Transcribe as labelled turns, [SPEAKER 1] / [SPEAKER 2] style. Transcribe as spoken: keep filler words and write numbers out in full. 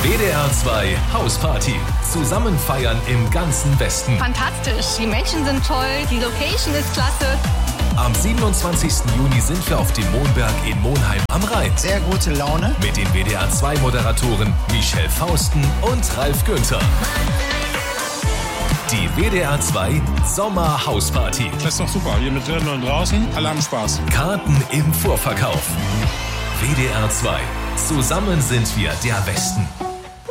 [SPEAKER 1] W D R zwei Hausparty. Zusammen feiern im ganzen Westen.
[SPEAKER 2] Fantastisch, die Menschen sind toll, die Location ist klasse.
[SPEAKER 1] Am siebenundzwanzigsten Juni sind wir auf dem Monberg in Monheim am Rhein.
[SPEAKER 3] Sehr gute Laune.
[SPEAKER 1] Mit den W D R zwei Moderatoren Michelle Fausten und Ralf Günther. Die W D R zwei Sommer-Hausparty.
[SPEAKER 4] Das ist doch super. Hier mit drinnen und draußen. Alle haben Spaß.
[SPEAKER 1] Karten im Vorverkauf. W D R zwei. Zusammen sind wir der Westen.